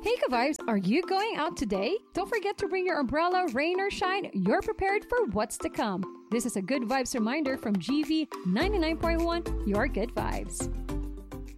Hey, Good Vibes, are you going out today? Don't forget to bring your umbrella, rain or shine. You're prepared for what's to come. This is a Good Vibes reminder from GV 99.1, your Good Vibes.